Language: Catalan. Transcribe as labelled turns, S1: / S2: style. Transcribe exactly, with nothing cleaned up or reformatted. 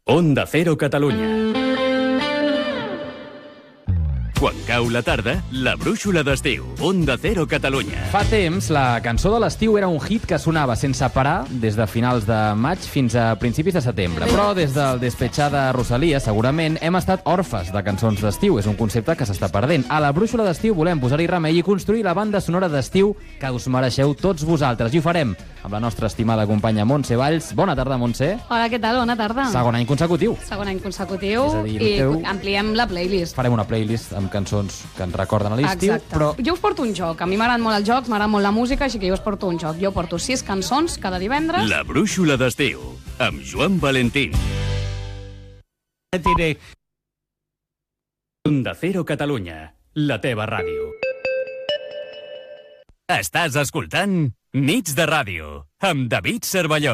S1: Onda Cero Catalunya. Quan cau la tarda, la brúixola d'estiu. Onda Cero Catalunya.
S2: Fa temps, la cançó de l'estiu era un hit que sonava sense parar des de finals de maig fins a principis de setembre. Però des del Despechar de Rosalia, segurament, hem estat orfes de cançons d'estiu. És un concepte que s'està perdent. A la brúixola d'estiu volem posar-hi remei i construir la banda sonora d'estiu que us mereixeu tots vosaltres. I ho farem amb la nostra estimada companya Montse Valls. Bona tarda, Montse.
S3: Hola, què tal? Bona tarda.
S2: Segon any consecutiu.
S3: Segon any consecutiu.
S2: És a dir,
S3: i
S2: teu-
S3: ampliem la playlist.
S2: Farem una playlist amb cançons que ens recorden a l'estiu,
S3: Exacte.
S2: però
S3: Jo us porto un joc. A mi m'agraden molt els jocs, m'agrada molt la música, així que jo us porto un joc. Jo porto sis cançons cada divendres.
S1: La brúixola d'estiu, amb Joan Valentín. Diré... Onda Cero Catalunya, la teva ràdio. Estàs escoltant Nits de Ràdio, amb David Cervelló.